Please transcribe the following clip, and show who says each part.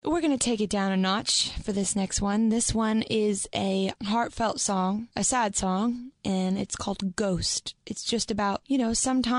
Speaker 1: we're going to take it down a notch for this next one. This one is a heartfelt song, a sad song, and it's called Ghost. It's just about, sometimes